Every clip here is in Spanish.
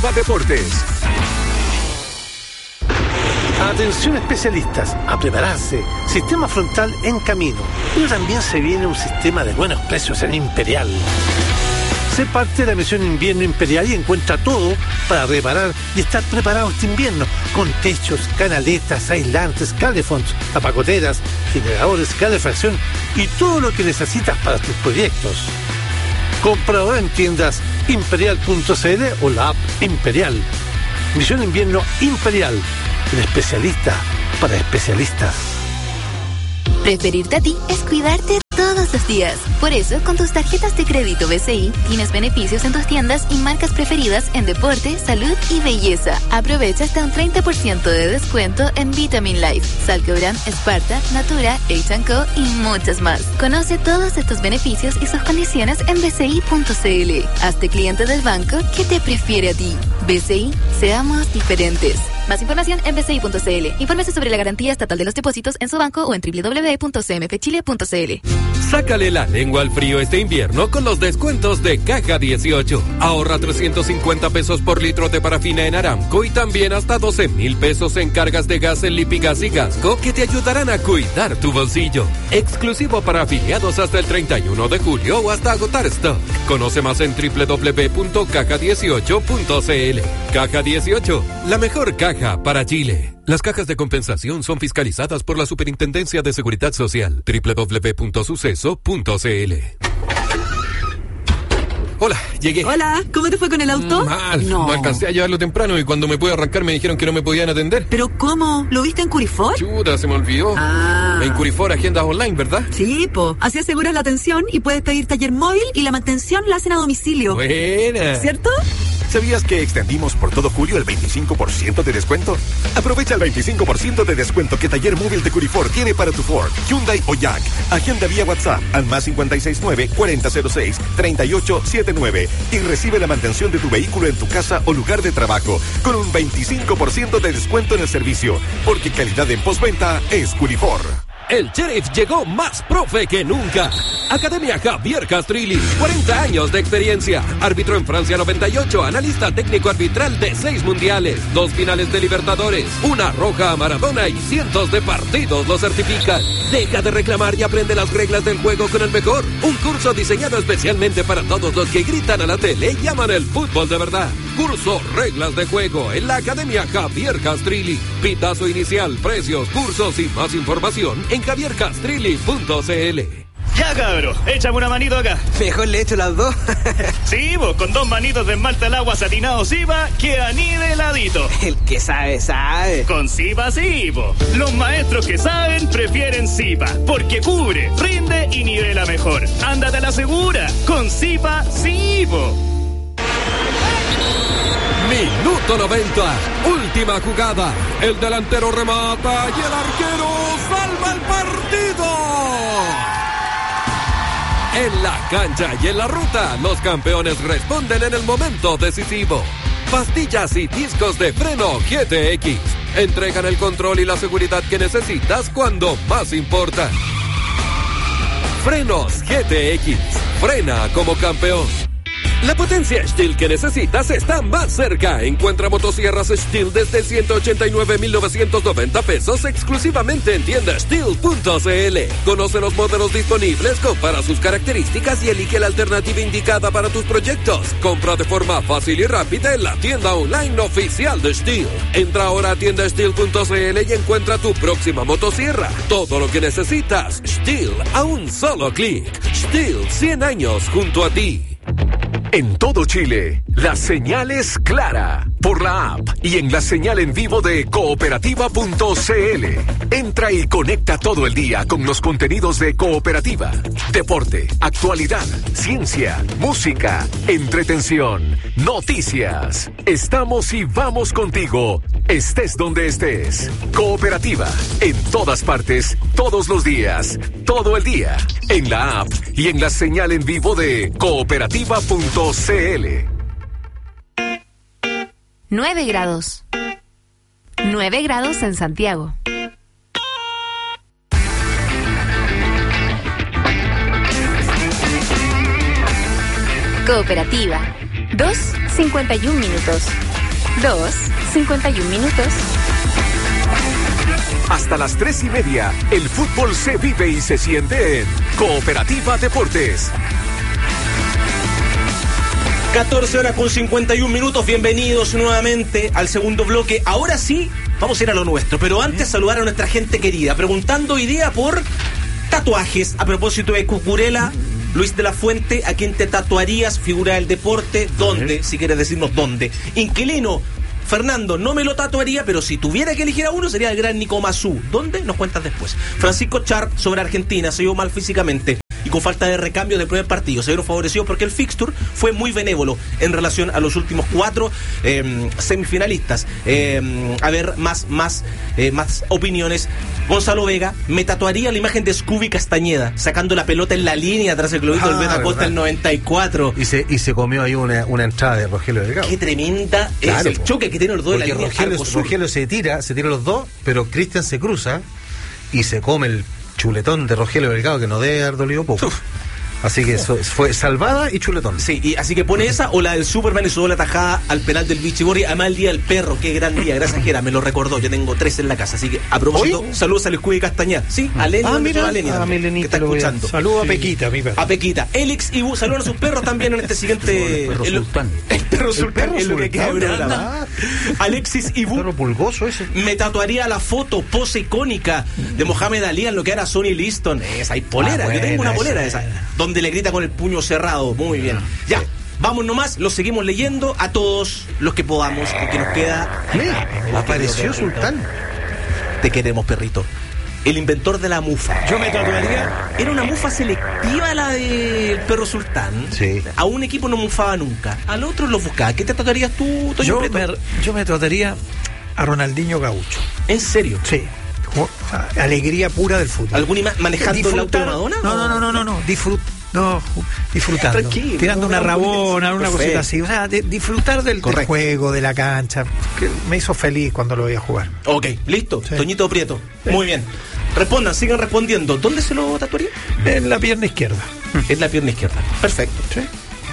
Cooperativa Deportes. Atención especialistas, a prepararse. Sistema frontal en camino. Pero también se viene un sistema de buenos precios en Imperial. Sé parte de la misión Invierno Imperial y encuentra todo para reparar y estar preparado este invierno. Con techos, canaletas, aislantes, calefonds, tapacoteras, generadores, calefacción y todo lo que necesitas para tus proyectos. Compra ahora en tiendas imperial.cl o la app Imperial. Misión Invierno Imperial. El especialista para especialistas. Preferirte a ti es cuidarte todos los días. Por eso, con tus tarjetas de crédito BCI, tienes beneficios en tus tiendas y marcas preferidas en deporte, salud y belleza. Aprovecha hasta un 30% de descuento en Vitamin Life, Salcobran, Sparta, Natura, H&Co y muchas más. Conoce todos estos beneficios y sus condiciones en bci.cl. Hazte cliente del banco que te prefiere a ti. BCI, seamos diferentes. Más información en bci.cl. Infórmese sobre la garantía estatal de los depósitos en su banco o en www.cmfchile.cl. Sácale la lengua al frío este invierno con los descuentos de Caja 18. Ahorra 350 pesos por litro de parafina en Aramco y también hasta 12,000 pesos en cargas de gas en Lipigas y Gasco que te ayudarán a cuidar tu bolsillo. Exclusivo para afiliados hasta el 31 de julio o hasta agotar stock. Conoce más en www.caja18.cl. Caja 18, la mejor caja para Chile. Las cajas de compensación son fiscalizadas por la Superintendencia de Seguridad Social. www.suceso.cl. Hola, llegué. Hola, ¿cómo te fue con el auto? Mal, no alcancé a llevarlo temprano y cuando me pude arrancar me dijeron que no me podían atender. ¿Pero cómo? ¿Lo viste en Curifor? Chuta, se me olvidó. En Curifor agendas online, ¿verdad? Sí, así aseguras la atención y puedes pedir taller móvil y la mantención la hacen a domicilio. Buena. ¿Cierto? ¿Sabías que extendimos por todo julio el 25% de descuento? Aprovecha el 25% de descuento que Taller Móvil de Curifor tiene para tu Ford, Hyundai o Jack. Agenda vía WhatsApp al más 569-4006-3879 y recibe la mantención de tu vehículo en tu casa o lugar de trabajo con un 25% de descuento en el servicio, porque calidad en postventa es Curifor. El Sheriff llegó más profe que nunca. Academia Javier Castrilli, 40 años de experiencia. Árbitro en Francia 98, analista técnico arbitral de 6 mundiales, 2 finales de Libertadores, una roja a Maradona y cientos de partidos lo certifican. Deja de reclamar y aprende las reglas del juego con el mejor. Un curso diseñado especialmente para todos los que gritan a la tele y aman el fútbol de verdad. Curso Reglas de Juego en la Academia Javier Castrilli. Pitazo inicial, precios, cursos y más información en javiercastrilli.cl. Ya, cabro, échame una manito acá. Mejor le echo las dos. Sí, vos, con 2 manitos de esmalte al agua satinado Zipa, queda niveladito. El que sabe, sabe. Con Zipa sí, vos. Los maestros que saben prefieren Zipa, porque cubre, rinde y nivela mejor. Ándate a la segura, con Zipa sí, vos. Minuto 90, última jugada. El delantero remata y el arquero salva el partido. En la cancha y en la ruta, los campeones responden en el momento decisivo. Pastillas y discos de freno GTX entregan el control y la seguridad que necesitas cuando más importa. Frenos GTX, frena como campeón. La potencia Stihl que necesitas está más cerca. Encuentra motosierras Stihl desde 189,990 pesos exclusivamente en tiendastihl.cl. Conoce los modelos disponibles, compara sus características y elige la alternativa indicada para tus proyectos. Compra de forma fácil y rápida en la tienda online oficial de Stihl. Entra ahora a tiendastihl.cl y encuentra tu próxima motosierra. Todo lo que necesitas, Stihl a un solo clic. Stihl, 100 años junto a ti. En todo Chile, la señal es clara por la app y en la señal en vivo de cooperativa.cl. Entra y conecta todo el día con los contenidos de Cooperativa. Deporte, actualidad, ciencia, música, entretención, noticias. Estamos y vamos contigo, estés donde estés. Cooperativa, en todas partes, todos los días, todo el día. En la app y en la señal en vivo de cooperativa.cl. 9 grados. 9 grados en Santiago. Cooperativa. 2 51 minutos. 2, 51 minutos. Hasta las 3:30, el fútbol se vive y se siente en Cooperativa Deportes. 14:51. Bienvenidos nuevamente al segundo bloque. Ahora sí, vamos a ir a lo nuestro, pero antes saludar a nuestra gente querida, preguntando hoy día por tatuajes. A propósito de Cucurella, Luis de la Fuente, ¿a quién te tatuarías? Figura del deporte, ¿dónde? Si quieres decirnos dónde. Inquilino, Fernando, no me lo tatuaría, pero si tuviera que elegir a uno sería el gran Nico Mazú. ¿Dónde? Nos cuentas después. Francisco Char, sobre Argentina, se vio mal físicamente y con falta de recambio del primer partido. Se vieron favorecidos porque el fixture fue muy benévolo en relación a los últimos 4 semifinalistas. A ver, más opiniones. Gonzalo Vega, me tatuaría la imagen de Scooby Castañeda sacando la pelota en la línea tras el globito del Beta Costa el 94. Y se comió ahí una entrada de Rogelio Delgado. Qué tremenda es el choque que tienen los dos de la línea. Rogelio se tira los dos, pero Cristian se cruza y se come el chuletón de Rogelio Delgado, que no debe haber dolido poco. Así que eso fue salvada y chuletón. Sí, y así que pone esa o la del Superman y su doble tajada al penal del Bichibori. Además, el día del perro, qué gran día. Gracias, Jera, me lo recordó. Yo tengo 3 en la casa. Así que a propósito, ¿hoy? Saludos al Escudo de Castañeda. Sí, a Lenny. Mira, a Lenny, que está escuchando. Saludos a Pequita, mi perro. A Pequita. Elix y Bu, saludos a sus perros también en este siguiente. El perro sultán. El perro sultán es lo que queda programa. Alexis y Bu. Perro pulgoso ese. Me tatuaría la foto, pose icónica de Mohamed Ali en lo que era Sonny Liston. Esa, hay polera. Yo tengo una polera esa. Donde le grita con el puño cerrado, muy bien. Ya, sí. Vamos nomás, los seguimos leyendo a todos los que podamos, porque nos queda. Apareció Sultán. Te queremos, perrito. El inventor de la mufa. Yo me tatuaría. Era una mufa selectiva la del perro Sultán. Sí. A un equipo no mufaba nunca, al otro lo buscaba. ¿Qué te tatuarías tú, Toño Prieto? Yo me tatuaría a Ronaldinho Gaucho. ¿En serio? Sí. Alegría pura del fútbol. ¿Algún manejando el auto de Madonna? No. Disfrutando. Tranquilo, tirando una rabona, una cosita así. O sea, disfrutar del juego, de la cancha. Que me hizo feliz cuando lo veía jugar. Ok, listo. Sí. Toñito Prieto. Sí. Muy bien. Respondan, sigan respondiendo. ¿Dónde se lo tatuaría? En la pierna izquierda. En la pierna izquierda. Perfecto. Sí.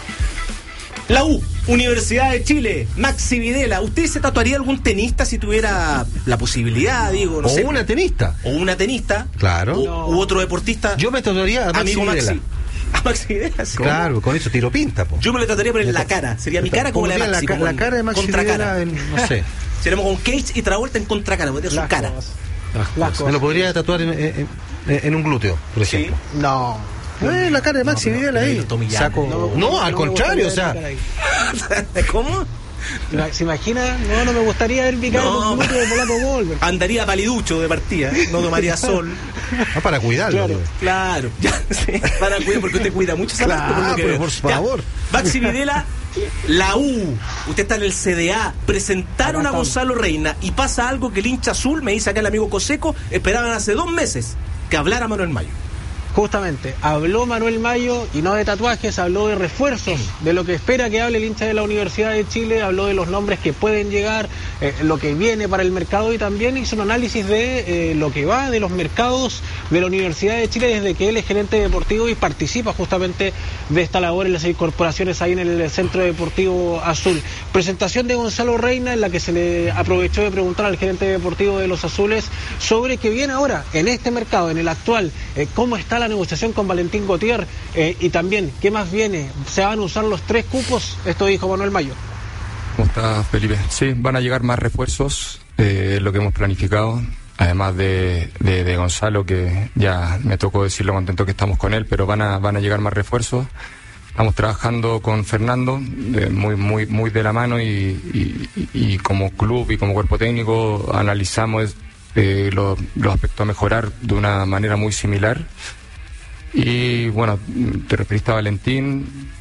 La U, Universidad de Chile, Maxi Videla. ¿Usted se tatuaría algún tenista si tuviera la posibilidad, digo? No sé. Una tenista. O una tenista. Claro. U otro deportista. Yo me tatuaría a Maxi Videla. A Maxi Videla, sí. Claro, con eso tiro pinta, po. Yo me lo trataría por en la cara. Sería mi cara como la de Maxi. La cara de Maxi Videla, no sé. Seríamos con Cage y Travolta en contracara, porque tiene su cara. Me lo podría tatuar en un glúteo, por ejemplo. Sí. No. La cara de Maxi Videla ahí. Saco. No, al contrario, o sea. ¿Cómo? ¿Se imagina? No me gustaría ver mi cara con glúteo de Polaco Golver. Andaría paliducho de partida, no tomaría sol. Para cuidarlo. Claro. Ya, sí, para cuidar, porque usted cuida mucho esa parte, pero por favor. Maxi Videla, la U, usted está en el CDA, presentaron a Gonzalo Reina y pasa algo que el hincha azul, me dice acá el amigo Coseco, esperaban hace 2 meses que hablara Manuel Mayo. Justamente, habló Manuel Mayo y no de tatuajes, habló de refuerzos, de lo que espera que hable el hincha de la Universidad de Chile, habló de los nombres que pueden llegar, lo que viene para el mercado y también hizo un análisis de lo que va de los mercados de la Universidad de Chile desde que él es gerente deportivo y participa justamente de esta labor en las incorporaciones ahí en el Centro Deportivo Azul. Presentación de Gonzalo Reina en la que se le aprovechó de preguntar al gerente deportivo de los Azules sobre qué viene ahora en este mercado, en el actual, cómo está la negociación con Valentín Gauthier y también qué más viene, se van a usar los 3 cupos, esto dijo Manuel Mayo. ¿Cómo está, Felipe? Sí, van a llegar más refuerzos, lo que hemos planificado, además de Gonzalo, que ya me tocó decir lo contento que estamos con él, pero van a llegar más refuerzos. Estamos trabajando con Fernando, muy de la mano y como club y como cuerpo técnico analizamos los aspectos a mejorar de una manera muy similar. Y bueno, te referiste a Valentín,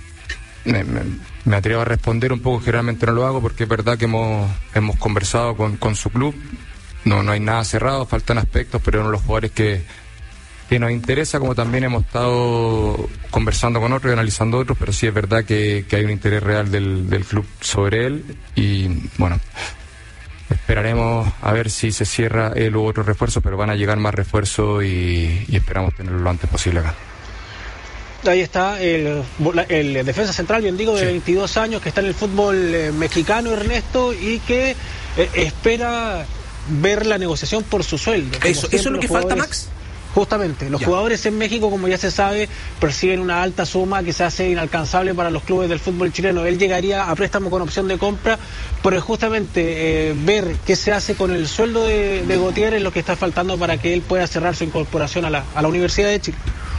me atrevo a responder un poco, generalmente no lo hago porque es verdad que hemos conversado con su club, no hay nada cerrado, faltan aspectos, pero uno de los jugadores que nos interesa, como también hemos estado conversando con otros y analizando otros, pero sí es verdad que hay un interés real del club sobre él y bueno, esperaremos a ver si se cierra él u otro refuerzo, pero van a llegar más refuerzos y esperamos tenerlo lo antes posible acá. Ahí está el defensa central, bien digo, de 22 años, que está en el fútbol mexicano, Ernesto, y que espera ver la negociación por su sueldo. ¿Eso es lo que falta, Max? Justamente, los jugadores en México, como ya se sabe, perciben una alta suma que se hace inalcanzable para los clubes del fútbol chileno. Él llegaría a préstamo con opción de compra, pero justamente ver qué se hace con el sueldo de Gautier es lo que está faltando para que él pueda cerrar su incorporación a la Universidad de Chile.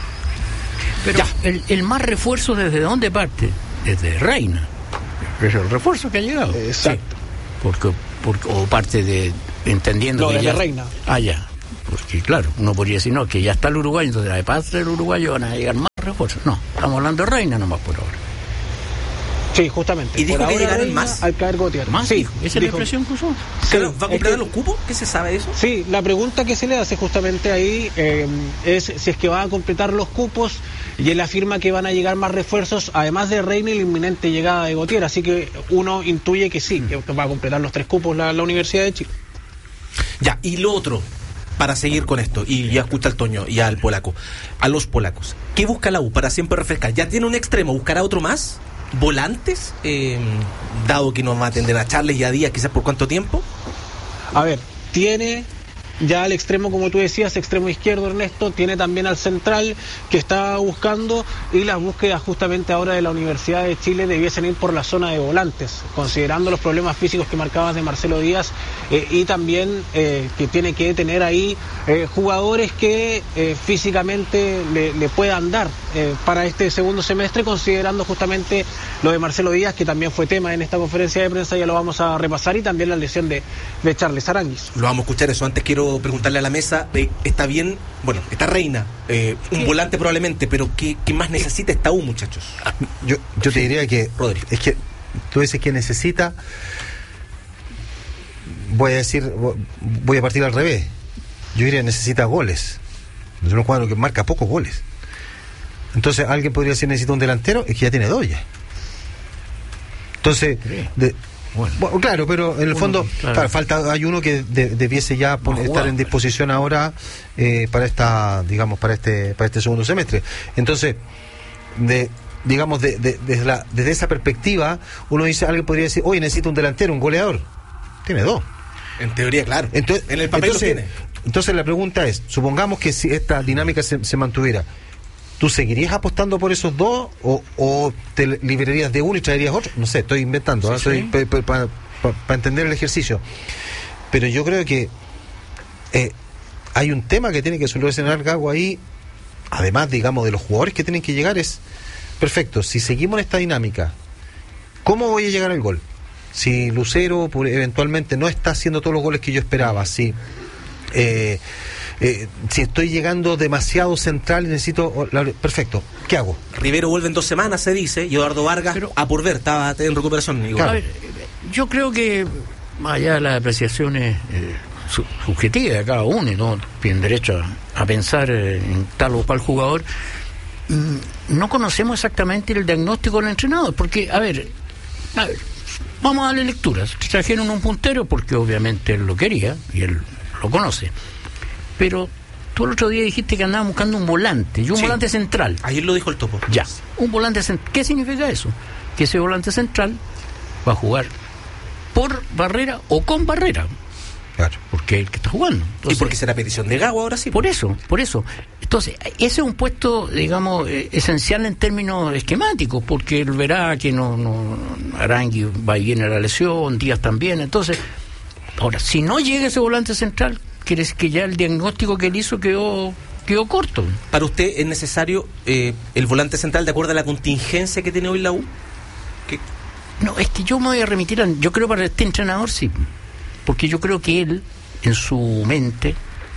Pero el más refuerzo, ¿desde dónde parte? Desde Reina. Es el refuerzo que ha llegado. Exacto. Sí. O parte de, entendiendo que desde ya... Reina. Ya. Porque claro, uno podría decir, no, que ya está el uruguayo, entonces de parte del uruguayo van a llegar más refuerzos. No, estamos hablando de Reina nomás por ahora. Sí, justamente. ¿Y dijo que llegaron más? Al caer Gautier. ¿Más? Sí. ¿Esa es la impresión que usó? Claro, ¿va a completar los cupos? ¿Qué se sabe de eso? Sí, la pregunta que se le hace justamente ahí es si es que van a completar los cupos, y él afirma que van a llegar más refuerzos, además de Reina y la inminente llegada de Gautier, así que uno intuye que sí, que va a completar los 3 cupos la Universidad de Chile. Ya, y lo otro, para seguir con esto, y ya escucha al Toño y al polaco, a los polacos, ¿qué busca la U para siempre refrescar? ¿Ya tiene un extremo? ¿Buscará otro más? ¿Volantes? Dado que nos va a atender a Charles y a Díaz, quizás por cuánto tiempo. A ver, tiene ya al extremo, como tú decías, extremo izquierdo, Ernesto, tiene también al central que está buscando, y las búsquedas justamente ahora de la Universidad de Chile debiesen ir por la zona de volantes, considerando los problemas físicos que marcabas de Marcelo Díaz, y también que tiene que tener ahí jugadores que físicamente le puedan dar para este segundo semestre, considerando justamente lo de Marcelo Díaz, que también fue tema en esta conferencia de prensa, ya lo vamos a repasar, y también la lesión de Charles Aranguis. Lo vamos a escuchar eso. Antes quiero preguntarle a la mesa, está bien, bueno, está Reina, un volante probablemente, pero ¿qué más necesita esta U, muchachos? Yo te diría que, Rodri, es que tú dices que necesita, voy a partir al revés, yo diría necesita goles. Es un cuadro que marca pocos goles. Entonces alguien podría decir necesita un delantero, es que ya tiene 2 ya. Entonces, bueno, claro, pero en el fondo hay uno que debiese ya estar en disposición ahora para este segundo semestre. Entonces, desde esa perspectiva, uno dice, alguien podría decir, oye, necesita un delantero, un goleador. Tiene 2. En teoría, claro. Entonces, en el papel lo tiene. Entonces la pregunta es, supongamos que si esta dinámica se mantuviera, ¿tú seguirías apostando por esos 2 o te liberarías de uno y traerías otro? No sé, estoy inventando, para entender el ejercicio. Pero yo creo que hay un tema que tiene que solucionar Gago ahí, además, digamos, de los jugadores que tienen que llegar, es, perfecto, si seguimos en esta dinámica, ¿cómo voy a llegar al gol? Si Lucero eventualmente no está haciendo todos los goles que yo esperaba, si estoy llegando demasiado central y necesito... Perfecto, ¿qué hago? Rivero vuelve en 2 semanas, se dice, y Eduardo Vargas, a por ver, estaba en recuperación. Claro. A ver, yo creo que, más allá de las apreciaciones subjetivas de cada uno, y no tienen derecho a pensar en tal o cual jugador, no conocemos exactamente el diagnóstico del entrenador, porque, a ver, vamos a darle lecturas. Trajeron un puntero porque obviamente él lo quería, y él lo conoce. Pero tú el otro día dijiste que andaban buscando un volante, y un volante central. Ayer lo dijo el Topo. Ya, un volante central. ¿Qué significa eso? Que ese volante central va a jugar por Barrera o con Barrera. Claro. Porque es el que está jugando. Entonces, y porque será petición de Gago ahora sí. Por eso. Entonces, ese es un puesto, digamos, esencial en términos esquemáticos, porque él verá que no Arangui va y viene a la lesión, Díaz también. Entonces, ahora, si no llega ese volante central, quiere decir que ya el diagnóstico que él hizo quedó corto. ¿Para usted es necesario el volante central de acuerdo a la contingencia que tiene hoy la U? No, es que yo me voy a remitir yo creo para este entrenador sí, porque yo creo que él en su mente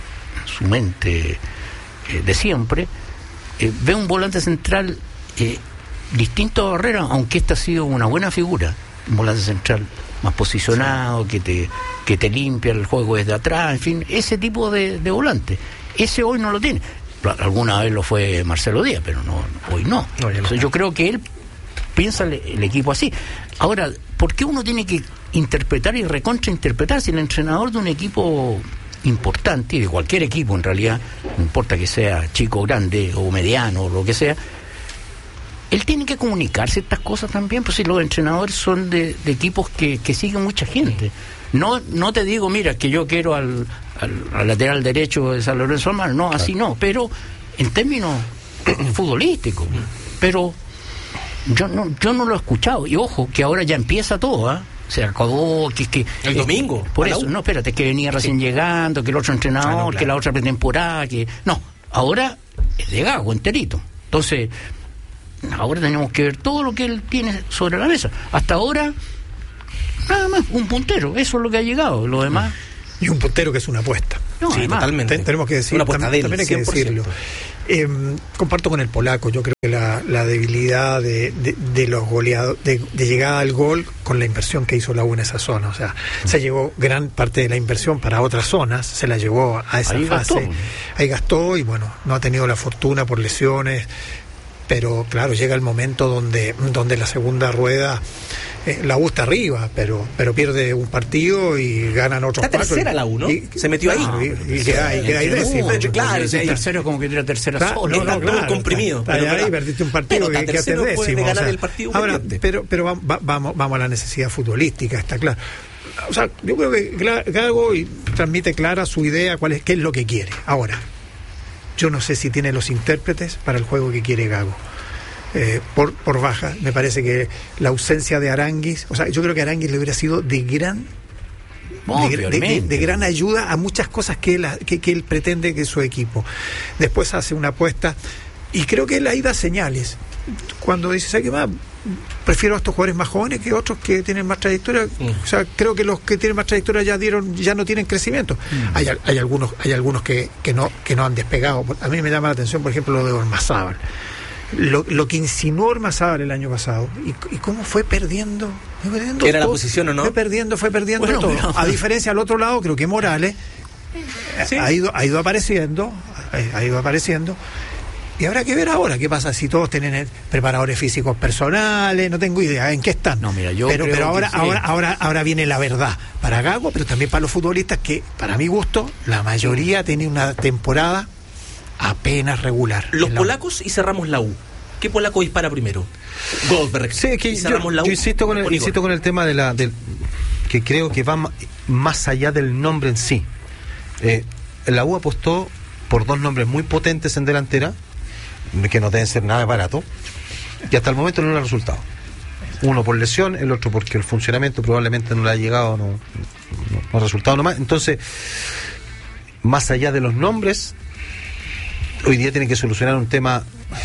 de siempre ve un volante central distinto a Barrera, aunque esta ha sido una buena figura, un volante central más posicionado, que te limpia el juego desde atrás, en fin, ese tipo de volante. Ese hoy no lo tiene. Alguna vez lo fue Marcelo Díaz, pero hoy no. Entonces, yo creo que él piensa el equipo así. Ahora, ¿por qué uno tiene que interpretar y recontrainterpretar si el entrenador de un equipo importante, y de cualquier equipo en realidad, no importa que sea chico, grande o mediano o lo que sea, él tiene que comunicarse estas cosas también, pues si los entrenadores son de equipos que siguen mucha gente. No te digo, mira, que yo quiero al lateral derecho de San Lorenzo Almagro, no, así no, pero en términos futbolísticos. Pero yo no lo he escuchado, y ojo, que ahora ya empieza todo, se acabó que el domingo por eso no, espérate, que venía recién llegando, que el otro entrenador, claro, que la otra pretemporada, que no, ahora es de Gago enterito. Entonces ahora tenemos que ver todo lo que él tiene sobre la mesa. Hasta ahora nada más un puntero, eso es lo que ha llegado, lo demás. Y un puntero que es una apuesta. No, sí, además, totalmente. Tenemos que decir, también hay que decirlo. Comparto con el polaco, yo creo que la debilidad de los goleados, de llegada al gol con la inversión que hizo la U en esa zona. O sea, se llevó gran parte de la inversión para otras zonas, se la llevó a esa fase. Ahí gastó y bueno, no ha tenido la fortuna por lesiones. Pero claro, llega el momento donde la segunda rueda la U está arriba, pero pierde un partido y ganan otros cuatro. La tercera la U, ¿no? Se metió ahí. Y queda ahí décimo. Claro, el tercero como que tiene tercera sola. Está todo comprimido. Pero ahí perdiste un partido que quedaste décimo. Ganar el partido ahora, pero vamos a la necesidad futbolística, está claro. O sea, yo creo que Gago transmite clara su idea, qué es lo que quiere. Ahora, yo no sé si tiene los intérpretes para el juego que quiere Gago. Por baja, me parece que la ausencia de Aranguis, o sea, yo creo que Aranguis le hubiera sido de gran ayuda a muchas cosas que él pretende que su equipo. Después hace una apuesta y creo que él ahí da señales. Cuando dice, ¿sabes qué más? Prefiero a estos jugadores más jóvenes que otros que tienen más trayectoria. O sea, creo que los que tienen más trayectoria ya no tienen crecimiento. Hay algunos que no han despegado. A mí me llama la atención, por ejemplo, lo de Ormazábal. Lo que insinuó Ormazábal el año pasado y cómo fue perdiendo ¿Era todo, la posición o no? Fue perdiendo bueno, todo. Pero... A diferencia al otro lado, creo que Morales ¿sí? ha ido apareciendo y habrá que ver ahora qué pasa si todos tienen preparadores físicos personales, no tengo idea en qué están. No, mira, pero ahora viene la verdad para Gago, pero también para los futbolistas que, para mi gusto, la mayoría tiene una temporada apenas regular. Los polacos y cerramos la U. ¿Qué polaco dispara primero? Goldberg. Sí, que yo insisto con el tema del que creo que va más allá del nombre en sí. La U apostó por dos nombres muy potentes en delantera, que no deben ser nada barato, y hasta el momento no le ha resultado. Uno por lesión, el otro porque el funcionamiento probablemente no le ha llegado, no ha resultado nomás. Entonces, más allá de los nombres, hoy día tienen que solucionar un tema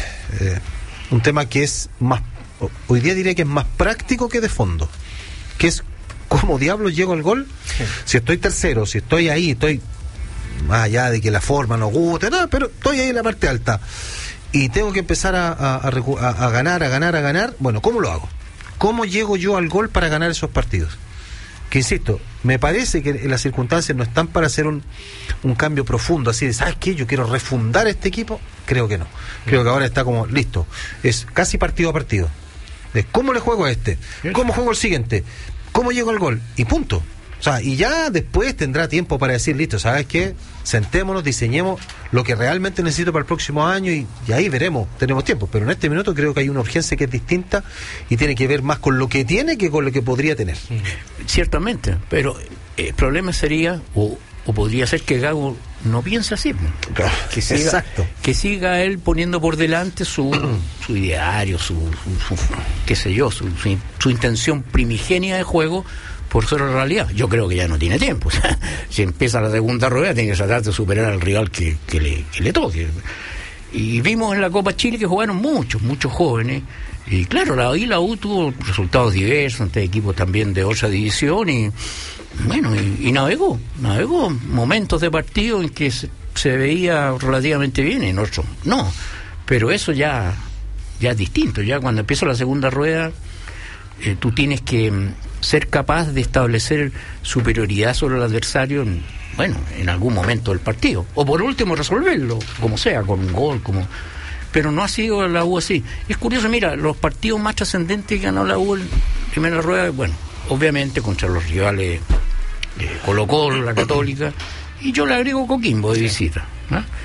que es más, hoy día diría que es más práctico que de fondo, que es cómo diablos llego al gol. Si estoy tercero, si estoy ahí, estoy más allá de que la forma no guste, no, pero estoy ahí en la parte alta y tengo que empezar a ganar. Bueno, ¿cómo lo hago? ¿Cómo llego yo al gol para ganar esos partidos? Que insisto, me parece que las circunstancias no están para hacer un cambio profundo, así de, ¿sabes qué? Yo quiero refundar este equipo. Creo que no. Creo que ahora está como listo. Es casi partido a partido. ¿Cómo le juego a este? ¿Cómo juego el siguiente? ¿Cómo llego al gol? Y punto. O sea, y ya después tendrá tiempo para decir, listo, ¿sabes qué? Sentémonos, diseñemos lo que realmente necesito para el próximo año y ahí veremos, tenemos tiempo. Pero en este minuto creo que hay una urgencia que es distinta y tiene que ver más con lo que tiene que con lo que podría tener. Ciertamente, pero el problema sería, o podría ser que Gago no piensa así, que siga él poniendo por delante su ideario, su qué sé yo, su intención primigenia de juego por ser la realidad. Yo creo que ya no tiene tiempo. O sea, si empieza la segunda rueda tiene que tratar de superar al rival que le toque. Y vimos en la Copa Chile que jugaron muchos jóvenes, y claro, la U tuvo resultados diversos ante equipos también de otra división y bueno, y navegó momentos de partido en que se veía relativamente bien, en otros no, pero eso ya es distinto. Ya cuando empieza la segunda rueda tú tienes que ser capaz de establecer superioridad sobre el adversario en algún momento del partido, o por último resolverlo, como sea, con un gol, pero no ha sido la U así. Es curioso, mira, los partidos más trascendentes que ganó la U en primera rueda, bueno, obviamente contra los rivales Colo-Colo, la Católica, y yo le agrego Coquimbo de visita, ¿no?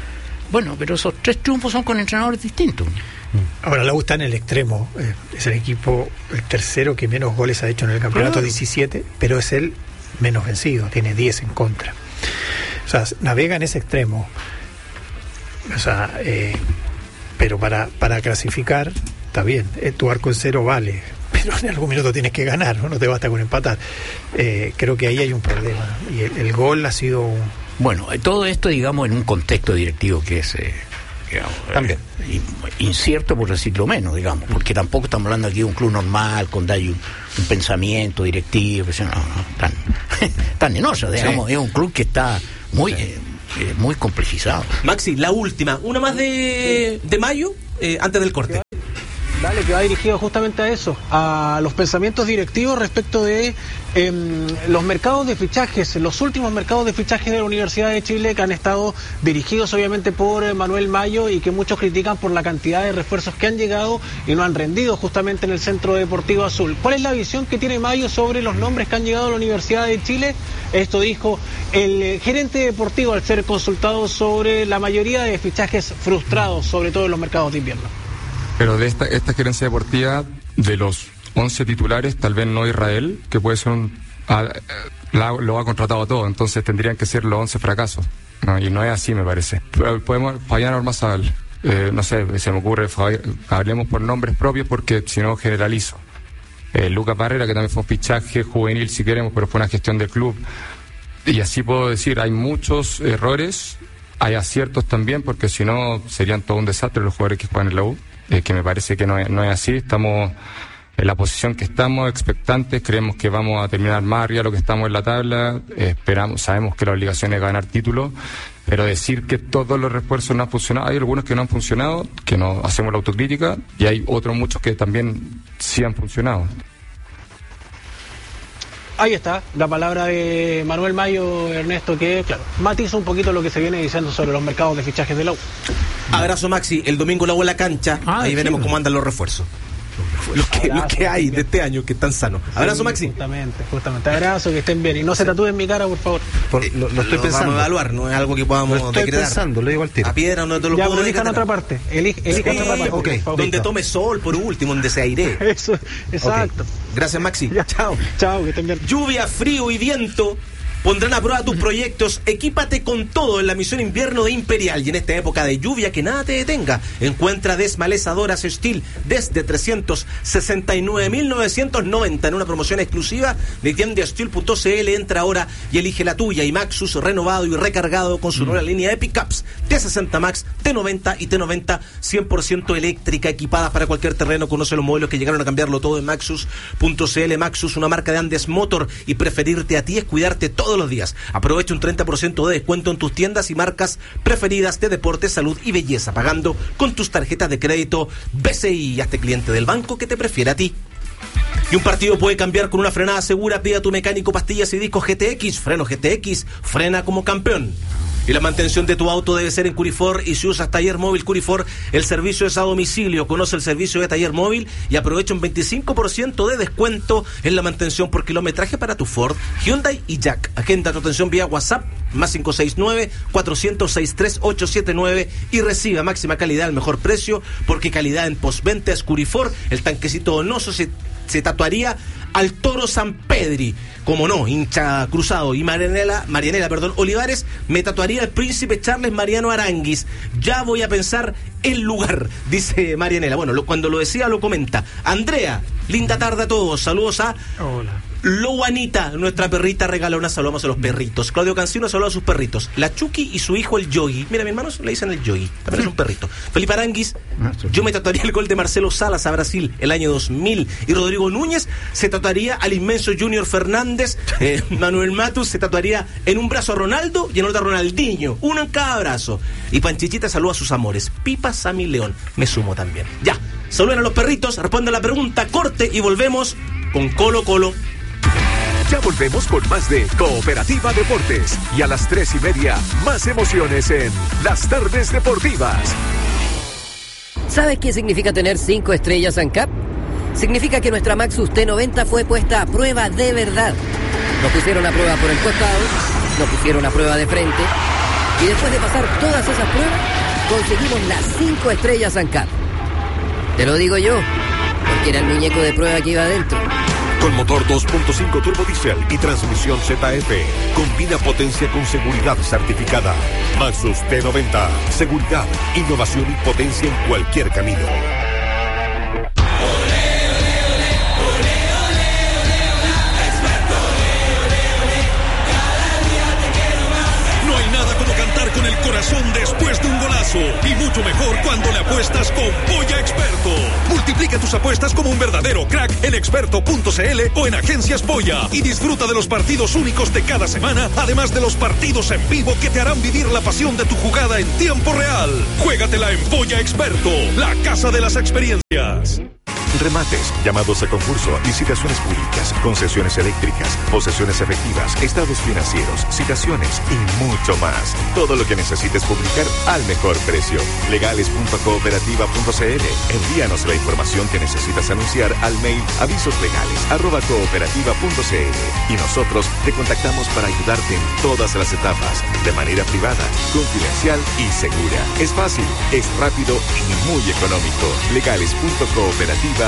Bueno, pero esos 3 triunfos son con entrenadores distintos. Ahora la U está en el extremo, es el equipo, el tercero que menos goles ha hecho en el campeonato, 17, pero es el menos vencido, tiene 10 en contra. O sea, navega en ese extremo. O sea, pero para clasificar está bien, tu arco en 0 vale, pero en algún minuto tienes que ganar, no te basta con empatar. Creo que ahí hay un problema y el gol ha sido Bueno, todo esto, digamos, en un contexto directivo que es también incierto, por decirlo menos, digamos, porque tampoco estamos hablando aquí de un club normal, con un pensamiento directivo, tan enoso, digamos, es un club que está muy complejizado. Maxi, la última, una más de mayo, antes del corte. Dale, que va dirigido justamente a eso, a los pensamientos directivos respecto de los mercados de fichajes, los últimos mercados de fichajes de la Universidad de Chile, que han estado dirigidos obviamente por Manuel Mayo y que muchos critican por la cantidad de refuerzos que han llegado y no han rendido justamente en el Centro Deportivo Azul. ¿Cuál es la visión que tiene Mayo sobre los nombres que han llegado a la Universidad de Chile? Esto dijo el gerente deportivo al ser consultado sobre la mayoría de fichajes frustrados, sobre todo en los mercados de invierno. Pero de esta gerencia deportiva, de los 11 titulares, tal vez no Israel, que puede ser lo ha contratado todo, entonces tendrían que ser los 11 fracasos, ¿no? Y no es así, me parece. Podemos, Fabián Ormazábal, no sé, se me ocurre, hablemos por nombres propios porque si no generalizo. Lucas Barrera, que también fue un fichaje juvenil si queremos, pero fue una gestión del club. Y así puedo decir, hay muchos errores, hay aciertos también, porque si no serían todo un desastre los jugadores que juegan en la U. Que me parece que no es así. Estamos en la posición que estamos, expectantes, creemos que vamos a terminar más arriba de lo que estamos en la tabla, sabemos que la obligación es ganar títulos, pero decir que todos los refuerzos no han funcionado, hay algunos que no han funcionado, que no hacemos la autocrítica, y hay otros muchos que también sí han funcionado. Ahí está, la palabra de Manuel Mayo, Ernesto, que, claro, matiza un poquito lo que se viene diciendo sobre los mercados de fichajes de la U. Abrazo, Maxi. El domingo la U en la cancha. Ahí veremos cómo andan los refuerzos. Los que hay de este año que están sanos. Abrazo, Maxi. Justamente. Abrazo, que estén bien. Y no se tatúen mi cara, por favor. Lo estoy pensando. Vamos a evaluar, no es algo que podamos decretar. Lo estoy pensando, lo digo al tiro. A piedra no te lo puedo elijan otra parte. Elijan otra parte. Okay. Donde tome sol, por último, donde se aire. Eso, exacto. Okay. Gracias, Maxi. Chao, que estén bien. Lluvia, frío y viento pondrán a prueba tus proyectos. Equípate con todo en la misión invierno de Imperial. Y en esta época de lluvia, que nada te detenga. Encuentra desmalezadoras Steel desde 369.990 en una promoción exclusiva de tiendasteel.cl. Entra ahora y elige la tuya. Y Maxus, renovado y recargado con su nueva línea de pickups T60 Max, T90 y T90 100% eléctrica, equipadas para cualquier terreno. Conoce los modelos que llegaron a cambiarlo todo en Maxus.cl. Maxus, una marca de Andes Motor, y preferirte a ti es cuidarte todo los días. Aprovecha un 30% de descuento en tus tiendas y marcas preferidas de deporte, salud y belleza, pagando con tus tarjetas de crédito BCI. Hazte cliente del banco que te prefiere a ti. Y un partido puede cambiar con una frenada segura. Pide a tu mecánico pastillas y discos GTX. Freno GTX, frena como campeón. Y la mantención de tu auto debe ser en Curifor, y si usas Taller Móvil Curifor, el servicio es a domicilio. Conoce el servicio de Taller Móvil y aprovecha un 25% de descuento en la mantención por kilometraje para tu Ford, Hyundai y Jack. Agenda tu atención vía WhatsApp, más 569-406-3879, y reciba máxima calidad al mejor precio, porque calidad en postventa es Curifor. El tanquecito donoso se tatuaría al Toro San Pedri, como no, hincha cruzado. Y Marianela, Olivares, me tatuaría al príncipe Charles Mariano Aranguis. Ya voy a pensar el lugar, dice Marianela. Bueno, cuando lo decía lo comenta. Andrea, linda tarde a todos. Saludos a... Hola. Loanita, nuestra perrita regalona. Saludamos a los perritos. Claudio Cancino saluda a sus perritos. La Chucky y su hijo el Yogi. Mira, mi hermano le dicen el Yogi. También es un perrito. Felipe Aranguis, yo me tatuaría el gol de Marcelo Salas a Brasil el año 2000. Y Rodrigo Núñez se tatuaría al inmenso Junior Fernández. Manuel Matus se tatuaría en un brazo a Ronaldo y en otro a Ronaldinho. Uno en cada brazo. Y Panchichita saluda a sus amores. Pipa, Sammy, León. Me sumo también. Ya. Saluden a los perritos, responden la pregunta, corte y volvemos con Colo Colo. Ya volvemos con más de Cooperativa Deportes. Y a las 3:30, más emociones en Las Tardes Deportivas. ¿Sabes qué significa tener 5 estrellas ANCAP? Significa que nuestra Maxus T90 fue puesta a prueba de verdad. Nos pusieron a prueba por el costado, nos pusieron a prueba de frente, y después de pasar todas esas pruebas, conseguimos las 5 estrellas ANCAP. Te lo digo yo, porque era el muñeco de prueba que iba adentro. Con motor 2.5 turbo diesel y transmisión ZF. Combina potencia con seguridad certificada. Maxus T90. Seguridad, innovación y potencia en cualquier camino. No hay nada como cantar con el corazón después de un golazo. Y mucho mejor cuando le apuestas con Polla Experto. Multiplica tus apuestas como un verdadero crack en experto.cl o en Agencias Polla. Y disfruta de los partidos únicos de cada semana, además de los partidos en vivo que te harán vivir la pasión de tu jugada en tiempo real. Juégatela en Polla Experto, la casa de las experiencias. Remates, llamados a concurso, licitaciones públicas, concesiones eléctricas, posesiones efectivas, estados financieros, citaciones y mucho más. Todo lo que necesites publicar al mejor precio. Legales.cooperativa.cl. Envíanos la información que necesitas anunciar al mail avisoslegales@cooperativa.cl y nosotros te contactamos para ayudarte en todas las etapas, de manera privada, confidencial y segura. Es fácil, es rápido y muy económico. Legales.cooperativa.cl.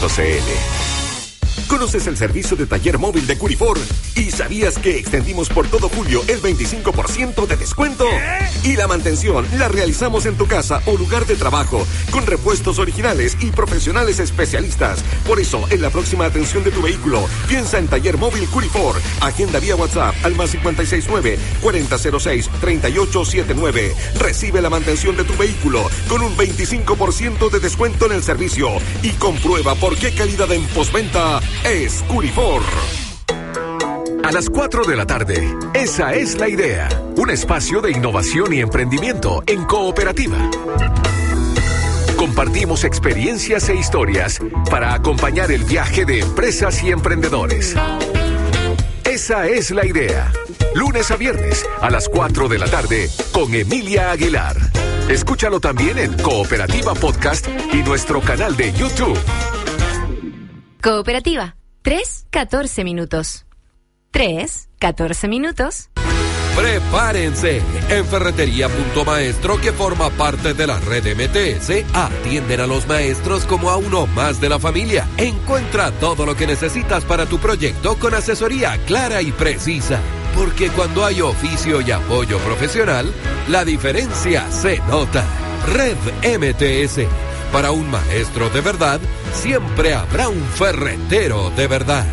¿Conoces el servicio de taller móvil de Curifor? ¿Y sabías que extendimos por todo julio el 25% de descuento? Y la mantención la realizamos en tu casa o lugar de trabajo, con repuestos originales y profesionales especialistas. Por eso, en la próxima atención de tu vehículo, piensa en Taller Móvil Curifor. Agenda vía WhatsApp al +569 4006 3879. Recibe la mantención de tu vehículo con un 25% de descuento en el servicio y comprueba por qué calidad en postventa es Curifor. A las 4 de la tarde, esa es la idea. Un espacio de innovación y emprendimiento en cooperativa. Compartimos experiencias e historias para acompañar el viaje de empresas y emprendedores. Esa es la idea. Lunes a viernes a las 4 de la tarde con Emilia Aguilar. Escúchalo también en Cooperativa Podcast y nuestro canal de YouTube. Cooperativa, 3-14 minutos. 3-14 minutos. Prepárense. En Ferretería Punto Maestro, que forma parte de la red MTS, atienden a los maestros como a uno más de la familia. Encuentra todo lo que necesitas para tu proyecto con asesoría clara y precisa. Porque cuando hay oficio y apoyo profesional, la diferencia se nota. Red MTS. Para un maestro de verdad, siempre habrá un ferretero de verdad.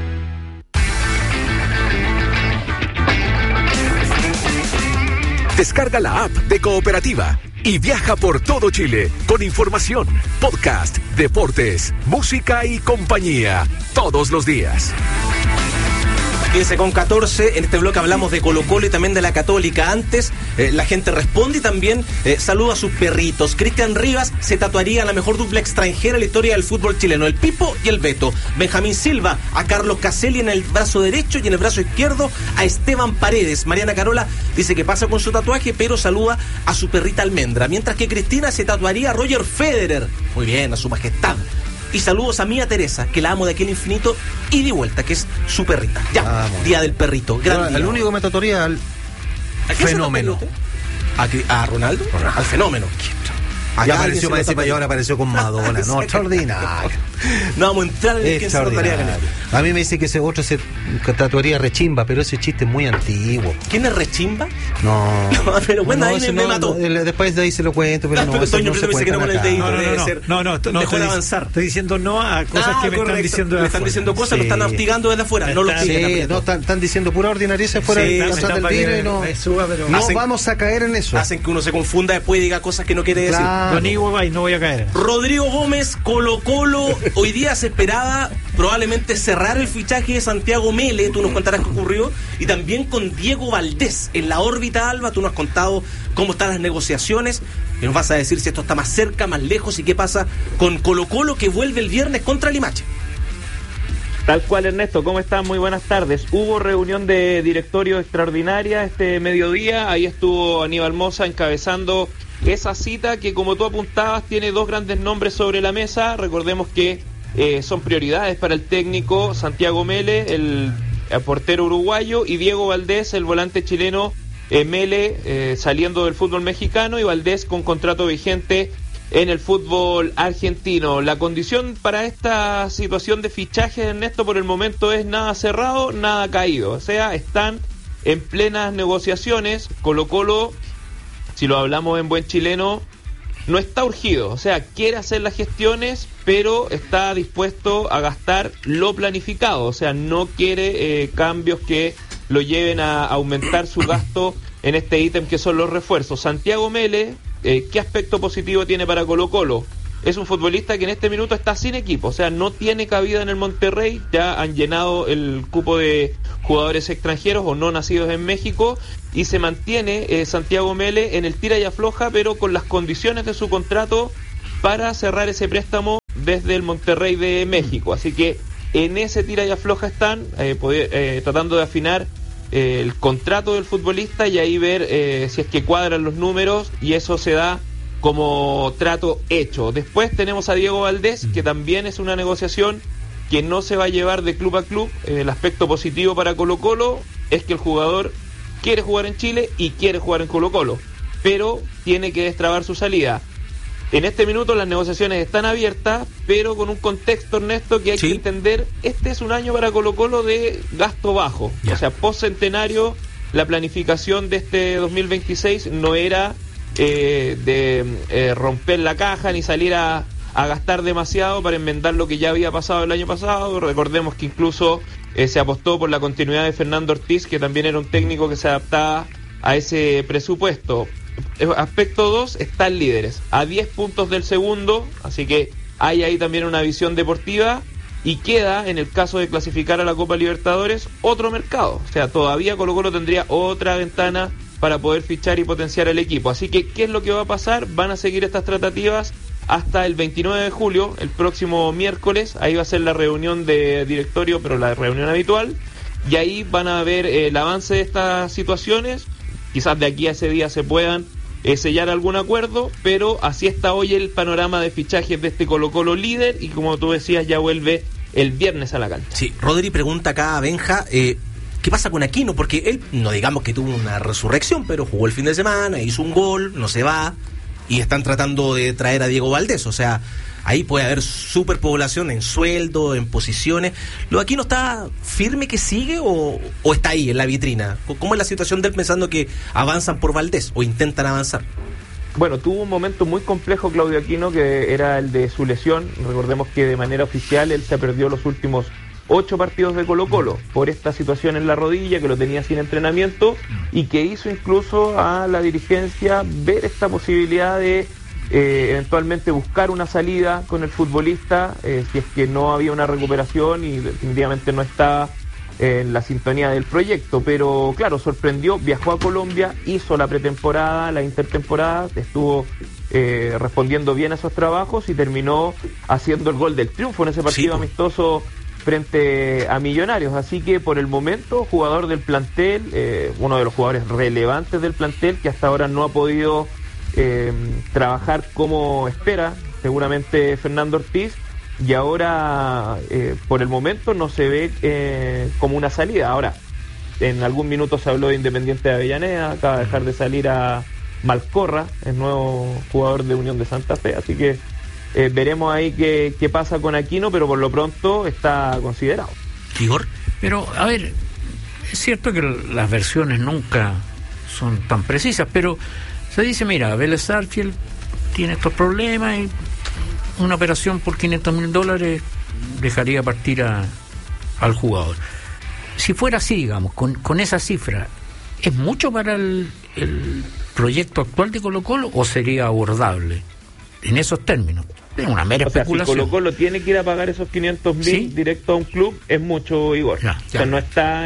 Descarga la app de Cooperativa y viaja por todo Chile con información, podcast, deportes, música y compañía todos los días. 15:14, en este bloque hablamos de Colo-Colo y también de la Católica. Antes, la gente responde y también saluda a sus perritos. Cristian Rivas se tatuaría la mejor dupla extranjera en la historia del fútbol chileno, el Pipo y el Beto. Benjamín Silva a Carlos Caselli en el brazo derecho y en el brazo izquierdo a Esteban Paredes. Mariana Carola dice que pasa con su tatuaje, pero saluda a su perrita Almendra. Mientras que Cristina se tatuaría a Roger Federer. Muy bien, a su majestad. Y saludos a Mía Teresa, que la amo de aquel infinito y de vuelta, que es su perrita. Ya, Día del Perrito. Gran día. El único que me tatuaría al Fenómeno. ¿A Ronaldo? Al Fenómeno. Ya apareció Madonna y ahora apareció con Madonna. No, extraordinario. No vamos a entrar en quién se tatuaría con él. A mí me dice que ese otro se tatuaría Rechimba, pero ese chiste es muy antiguo. ¿Quién es Rechimba? No, pero bueno, ahí me mató. Después de ahí se lo cuento, pero no. Pero Toño me dice que no con el dedito. No, mejor avanzar. Estoy diciendo no a cosas que me están diciendo de afuera. Me están diciendo cosas, lo están hostigando desde afuera. No lo sí, no, están diciendo pura ordinariedad afuera del vidrio y no vamos a caer en eso. Hacen que uno se confunda después y diga cosas que no quiere decir. No voy a caer. Rodrigo Gómez, Colo-Colo. Hoy día se esperaba probablemente cerrar el fichaje de Santiago Mele. Tú nos contarás qué ocurrió. Y también con Diego Valdés en la órbita alba. Tú nos has contado cómo están las negociaciones. Y nos vas a decir si esto está más cerca, más lejos y qué pasa con Colo-Colo, que vuelve el viernes contra Limache. Tal cual, Ernesto, ¿cómo están? Muy buenas tardes. Hubo reunión de directorio extraordinaria este mediodía. Ahí estuvo Aníbal Mosa encabezando esa cita que, como tú apuntabas, tiene dos grandes nombres sobre la mesa. Recordemos que son prioridades para el técnico: Santiago Mele, el portero uruguayo, y Diego Valdés, el volante chileno, Mele saliendo del fútbol mexicano y Valdés con contrato vigente en el fútbol argentino. La condición para esta situación de fichajes, Ernesto, por el momento es nada cerrado, nada caído. O sea, están en plenas negociaciones. Colo-Colo, si lo hablamos en buen chileno, no está urgido. O sea, quiere hacer las gestiones, pero está dispuesto a gastar lo planificado. O sea, no quiere cambios que lo lleven a aumentar su gasto en este ítem que son los refuerzos. Santiago Mele, ¿qué aspecto positivo tiene para Colo-Colo? Es un futbolista que en este minuto está sin equipo, o sea, no tiene cabida en el Monterrey. Ya han llenado el cupo de jugadores extranjeros o no nacidos en México y se mantiene Santiago Mele en el tira y afloja, pero con las condiciones de su contrato para cerrar ese préstamo desde el Monterrey de México. Así que en ese tira y afloja están tratando de afinar el contrato del futbolista y ahí ver si es que cuadran los números, y eso se da como trato hecho. Después tenemos a Diego Valdés, que también es una negociación que no se va a llevar de club a club. El aspecto positivo para Colo-Colo es que el jugador quiere jugar en Chile y quiere jugar en Colo-Colo, pero tiene que destrabar su salida. En este minuto las negociaciones están abiertas, pero con un contexto, Ernesto, que hay que entender. Este es un año para Colo-Colo de gasto bajo. O sea, post-centenario, la planificación de este 2026 no era de romper la caja ni salir a gastar demasiado para enmendar lo que ya había pasado el año pasado. Recordemos que incluso se apostó por la continuidad de Fernando Ortiz, que también era un técnico que se adaptaba a ese presupuesto. Aspecto 2, están líderes a 10 puntos del segundo, así que hay ahí también una visión deportiva, y queda, en el caso de clasificar a la Copa Libertadores, otro mercado. O sea, todavía Colo-Colo tendría otra ventana para poder fichar y potenciar el equipo. Así que, ¿qué es lo que va a pasar? Van a seguir estas tratativas hasta el 29 de julio, el próximo miércoles. Ahí va a ser la reunión de directorio, pero la reunión habitual, y ahí van a ver el avance de estas situaciones. Quizás de aquí a ese día se puedan sellar algún acuerdo, pero así está hoy el panorama de fichajes de este Colo-Colo líder, y como tú decías, ya vuelve el viernes a la cancha. Sí, Rodri pregunta acá a Benja, ¿qué pasa con Aquino? Porque él, no digamos que tuvo una resurrección, pero jugó el fin de semana, hizo un gol, no se va, y están tratando de traer a Diego Valdés. O sea, ahí puede haber superpoblación en sueldo, en posiciones. ¿Lo de Aquino está firme que sigue o está ahí en la vitrina? ¿Cómo es la situación de él pensando que avanzan por Valdés o intentan avanzar? Bueno, tuvo un momento muy complejo Claudio Aquino, que era el de su lesión. Recordemos que de manera oficial él se perdió los últimos 8 partidos de Colo-Colo por esta situación en la rodilla, que lo tenía sin entrenamiento, y que hizo incluso a la dirigencia ver esta posibilidad de eventualmente buscar una salida con el futbolista, si es que no había una recuperación y definitivamente no estaba en la sintonía del proyecto. Pero claro, sorprendió, viajó a Colombia, hizo la pretemporada, la intertemporada, estuvo respondiendo bien a esos trabajos y terminó haciendo el gol del triunfo en ese partido amistoso frente a Millonarios. Así que por el momento, jugador del plantel, uno de los jugadores relevantes del plantel, que hasta ahora no ha podido trabajar como espera seguramente Fernando Ortiz, y ahora por el momento no se ve como una salida. Ahora, en algún minuto se habló de Independiente de Avellaneda, acaba de dejar de salir a Malcorra, el nuevo jugador de Unión de Santa Fe, así que veremos ahí qué pasa con Aquino, pero por lo pronto está considerado. Igor, pero a ver, es cierto que las versiones nunca son tan precisas, pero se dice, mira, Vélez Sarsfield tiene estos problemas y una operación por $500,000 dejaría partir al jugador. Si fuera así, digamos, con esa cifra, ¿es mucho para el proyecto actual de Colo-Colo o sería abordable en esos términos? Es una mera especulación. Si Colo-Colo tiene que ir a pagar esos 500,000 directo a un club, es mucho, Igor. O sea, no está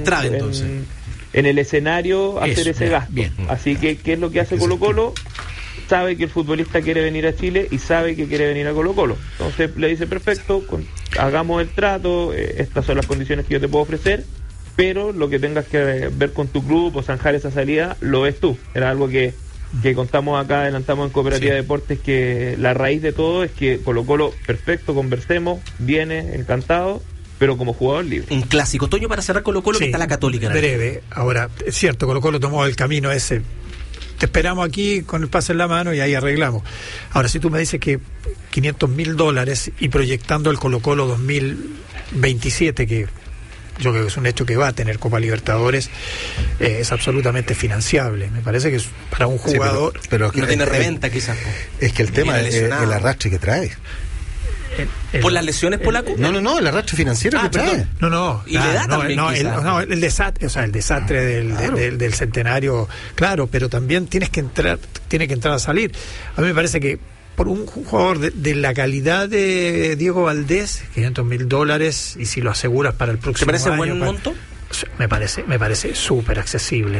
en el escenario hacer ese gasto. Bien. Así que, ¿qué es lo que hace Colo-Colo? Sabe que el futbolista quiere venir a Chile y sabe que quiere venir a Colo-Colo. Entonces le dice, perfecto, hagamos el trato, estas son las condiciones que yo te puedo ofrecer, pero lo que tengas que ver con tu club o zanjar esa salida, lo ves tú. Era algo que contamos acá, adelantamos en Cooperativa Deportes, que la raíz de todo es que Colo-Colo, perfecto, conversemos, viene, encantado, pero como jugador libre. Un clásico. Toño, para cerrar Colo-Colo, que está la Católica. Breve. Ahora, es cierto, Colo-Colo tomó el camino ese. Te esperamos aquí con el pase en la mano y ahí arreglamos. Ahora, si tú me dices que $500,000 y proyectando el Colo-Colo 2027, que yo creo que es un hecho que va a tener Copa Libertadores, es absolutamente financiable. Me parece que es para un jugador... Sí, pero no tiene reventa quizás. Es que el tema es el arrastre que trae. ¿Por las lesiones, Polaco? No, el arrastre financiero que trae. No. Y le da también el desastre, el desastre del centenario, claro, pero también tiene que entrar a salir. A mí me parece que por un jugador de la calidad de Diego Valdés, $500,000, y si lo aseguras para el próximo año... ¿Te parece buen monto? Me parece súper accesible,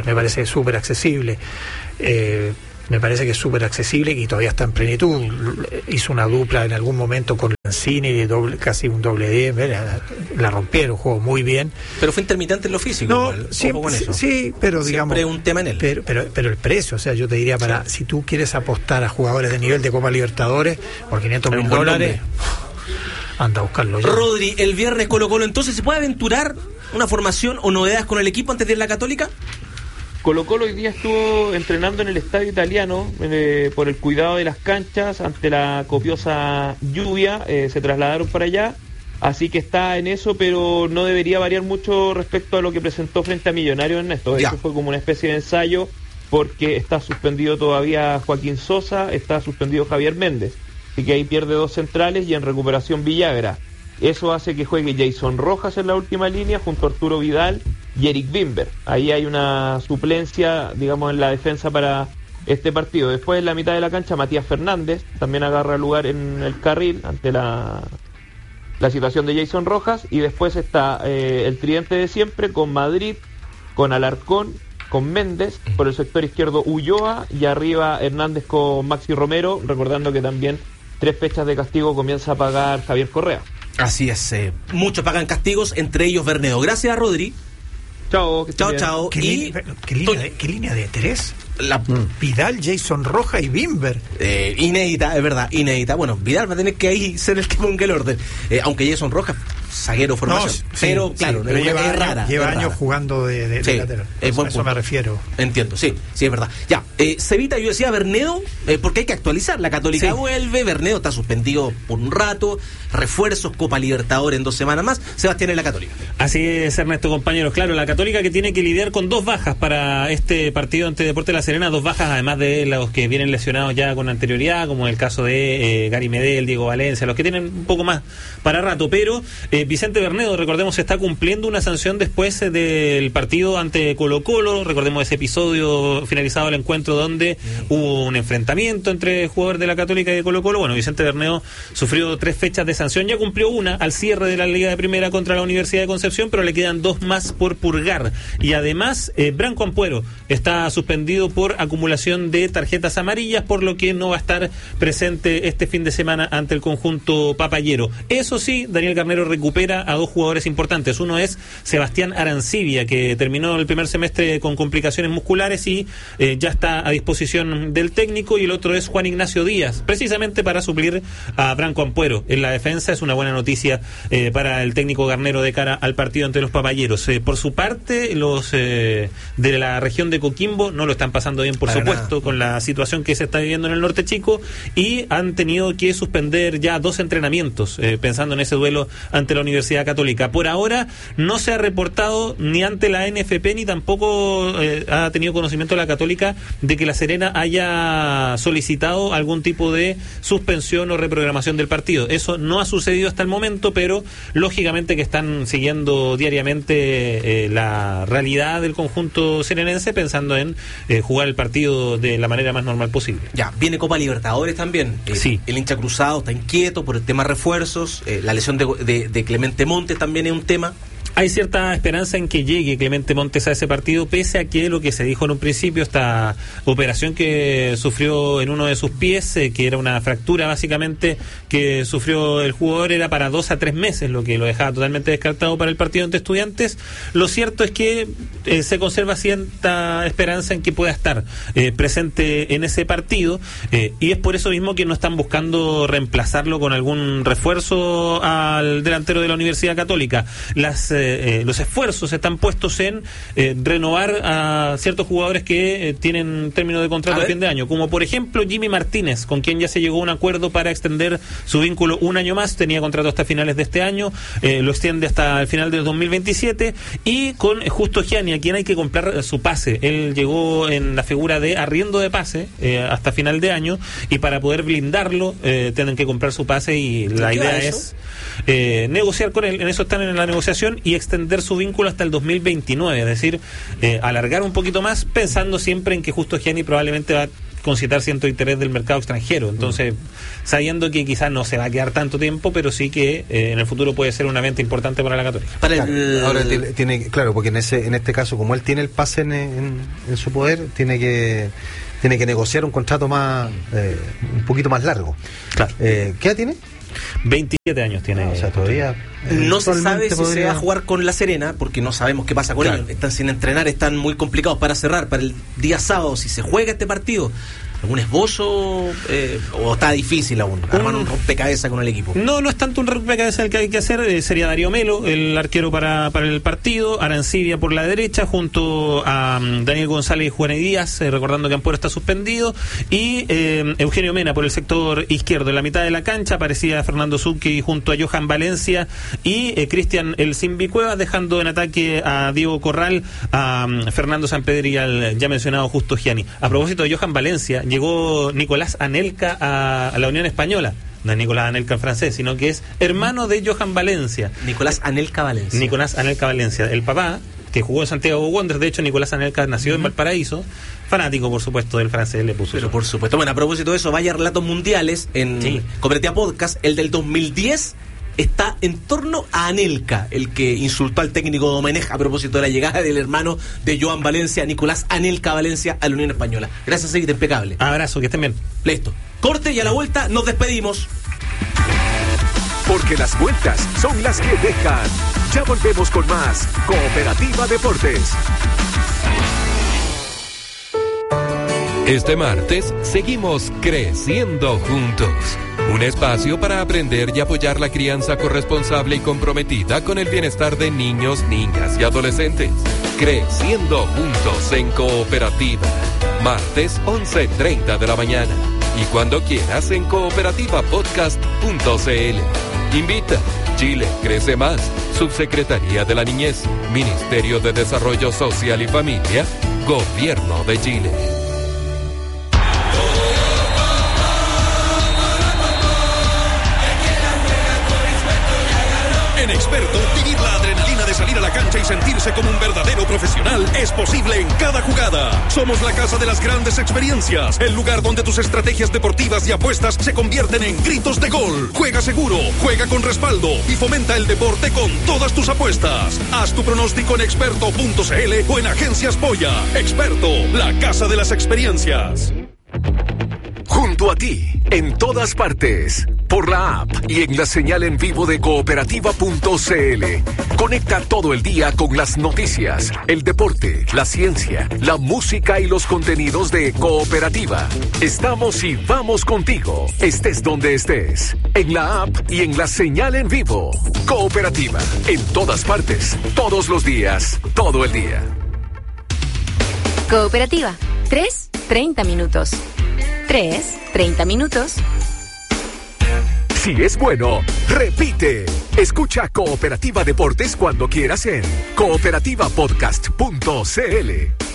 me parece que es súper accesible y todavía está en plenitud. Hizo una dupla en algún momento con Lanzini, casi un doble 10, la rompieron, jugó muy bien. Pero fue intermitente en lo físico. Sí, pero digamos... Siempre un tema en él. Pero el precio, o sea, yo te diría, si tú quieres apostar a jugadores de nivel de Copa Libertadores, por $500,000, anda a buscarlo ya. Rodri, el viernes Colo-Colo, entonces, ¿se puede aventurar una formación o novedades con el equipo antes de ir a la Católica? Colo-Colo hoy día estuvo entrenando en el estadio italiano por el cuidado de las canchas ante la copiosa lluvia, se trasladaron para allá, así que está en eso, pero no debería variar mucho respecto a lo que presentó frente a Millonarios Ernesto. Eso fue como una especie de ensayo, porque está suspendido todavía Joaquín Sosa, está suspendido Javier Méndez, así que ahí pierde 2 centrales y en recuperación Villagra. Eso hace que juegue Jason Rojas en la última línea junto a Arturo Vidal y Eric Bimber. Ahí hay una suplencia, digamos, en la defensa para este partido. Después, en la mitad de la cancha, Matías Fernández también agarra lugar en el carril ante la situación de Jason Rojas. Y después está el tridente de siempre con Madrid, con Alarcón, con Méndez, por el sector izquierdo Ulloa y arriba Hernández con Maxi Romero, recordando que también 3 fechas de castigo comienza a pagar Javier Correa. Así es, muchos pagan castigos, entre ellos Bernedo. Gracias, Rodri. Chao. ¿Qué línea de 3? Vidal, Jason Rojas y Bimber. Inédita, es verdad, inédita. Bueno, Vidal va a tener que ahí ser el que ponga el orden. Aunque Jason Rojas, zaguero formación. Pero lleva años jugando de lateral. Eso me refiero. Entiendo, sí, es verdad. Ya, Cevita, yo decía Bernedo, porque hay que actualizar. La Católica vuelve, Bernedo está suspendido por un rato, refuerzos, Copa Libertadores en 2 semanas más. Sebastián en la Católica. Así es, Ernesto, compañeros. Claro, la Católica que tiene que lidiar con 2 bajas para este partido ante Deportes La Serena, 2 bajas además de los que vienen lesionados ya con anterioridad, como el caso de Gary Medel, Diego Valencia, los que tienen un poco más para rato, pero Vicente Bernedo, recordemos, está cumpliendo una sanción después del partido ante Colo-Colo. Recordemos ese episodio finalizado el encuentro donde hubo un enfrentamiento entre jugadores de la Católica y de Colo-Colo. Bueno, Vicente Bernedo sufrió 3 fechas de sanción, ya cumplió una al cierre de la Liga de Primera contra la Universidad de Concepción, pero le quedan 2 más por purgar. Y además, Branco Ampuero está suspendido por acumulación de tarjetas amarillas, por lo que no va a estar presente este fin de semana ante el conjunto papayero. Eso sí, Daniel Garnero recupera a 2 jugadores importantes. Uno es Sebastián Arancibia, que terminó el primer semestre con complicaciones musculares y ya está a disposición del técnico, y el otro es Juan Ignacio Díaz, precisamente para suplir a Branco Ampuero en la defensa. Es una buena noticia para el técnico Garnero de cara al partido ante los papayeros. Por su parte, los de la región de Coquimbo no lo están pasando bien, por supuesto, con la situación que se está viviendo en el norte chico, y han tenido que suspender ya 2 entrenamientos pensando en ese duelo ante la Universidad Católica. Por ahora no se ha reportado ni ante la NFP ni tampoco ha tenido conocimiento la Católica de que La Serena haya solicitado algún tipo de suspensión o reprogramación del partido. Eso no ha sucedido hasta el momento, pero lógicamente que están siguiendo diariamente la realidad del conjunto serenense, pensando en jugar el partido de la manera más normal posible. Ya, viene Copa Libertadores también. Sí. El hincha cruzado está inquieto por el tema refuerzos, la lesión de Clemente Montes también es un tema. hay cierta esperanza en que llegue Clemente Montes a ese partido, pese a que lo que se dijo en un principio, esta operación que sufrió en uno de sus pies, que era una fractura básicamente que sufrió el jugador, era para 2 a 3 meses, lo que lo dejaba totalmente descartado para el partido ante Estudiantes. Lo cierto es que se conserva cierta esperanza en que pueda estar presente en ese partido, y es por eso mismo que no están buscando reemplazarlo con algún refuerzo al delantero de la Universidad Católica. Los esfuerzos están puestos en renovar a ciertos jugadores que tienen término de contrato a fin de año, como por ejemplo Jimmy Martínez, con quien ya se llegó a un acuerdo para extender su vínculo un año más. Tenía contrato hasta finales de este año, lo extiende hasta el final del 2027, y con Justo Gianni, a quien hay que comprar su pase. Él llegó en la figura de arriendo de pase hasta final de año, y para poder blindarlo tienen que comprar su pase, y la idea es negociar con él. En eso están en la negociación, y extender su vínculo hasta el 2029, es decir, alargar un poquito más, pensando siempre en que Justo Gianni probablemente va a concitar cierto interés del mercado extranjero. Entonces, sabiendo que quizás no se va a quedar tanto tiempo, pero sí que en el futuro puede ser una venta importante para la Católica. Ahora tiene, claro, porque en este caso, como él tiene el pase en su poder, tiene que negociar un contrato más un poquito más largo. Claro. ¿Qué edad tiene? 27 años tiene. O sea, todavía no se sabe si podría... se va a jugar con La Serena, porque no sabemos qué pasa con ellos. Están sin entrenar, están muy complicados para cerrar. Para el día sábado, si se juega este partido, ¿algún esbozo o está difícil aún armar un rompecabezas con el equipo? No es tanto un rompecabezas el que hay que hacer. Sería Darío Melo, el arquero para el partido, Arancibia por la derecha, junto a Daniel González y Juan Díaz, recordando que Ampuero está suspendido, y Eugenio Mena por el sector izquierdo. En la mitad de la cancha aparecía Fernando Zucchi junto a Johan Valencia y Cristian El Simbi Cuevas, dejando en ataque a Diego Corral, a Fernando Sampedri y al ya mencionado Justo Gianni. A propósito de Johan Valencia, llegó Nicolás Anelka a la Unión Española. No es Nicolás Anelka en francés, sino que es hermano de Johan Valencia. Nicolás Anelka Valencia. El papá, que jugó en Santiago Wanderers. De hecho, Nicolás Anelka nació en Valparaíso. Fanático, por supuesto, del francés, le puso. Pero por supuesto. Bueno, a propósito de eso, vaya relatos mundiales en Cooperativa Podcast. El del 2010 está en torno a Anelka, el que insultó al técnico Domenech a propósito de la llegada del hermano de Johan Valencia, Nicolás Anelka Valencia, a la Unión Española. Gracias, Seguite, impecable. Abrazo, que estén bien. Listo. Corte, y a la vuelta nos despedimos. Porque las vueltas son las que dejan. Ya volvemos con más Cooperativa Deportes. Este martes seguimos creciendo juntos. Un espacio para aprender y apoyar la crianza corresponsable y comprometida con el bienestar de niños, niñas y adolescentes. Creciendo juntos en Cooperativa. Martes 11:30 de la mañana. Y cuando quieras en cooperativapodcast.cl. Invita. Chile crece más. Subsecretaría de la Niñez. Ministerio de Desarrollo Social y Familia. Gobierno de Chile. En Experto, vivir la adrenalina de salir a la cancha y sentirse como un verdadero profesional es posible en cada jugada. Somos la casa de las grandes experiencias, el lugar donde tus estrategias deportivas y apuestas se convierten en gritos de gol. Juega seguro, juega con respaldo y fomenta el deporte con todas tus apuestas. Haz tu pronóstico en experto.cl o en Agencias Polla. Experto, la casa de las experiencias. Junto a ti, en todas partes, por la app y en la señal en vivo de cooperativa.cl. Conecta todo el día con las noticias, el deporte, la ciencia, la música y los contenidos de Cooperativa. Estamos y vamos contigo, estés donde estés, en la app y en la señal en vivo. Cooperativa, en todas partes, todos los días, todo el día. Cooperativa, 3:30 minutos. 3:30 minutos. Si es bueno, repite. Escucha Cooperativa Deportes cuando quieras en cooperativapodcast.cl.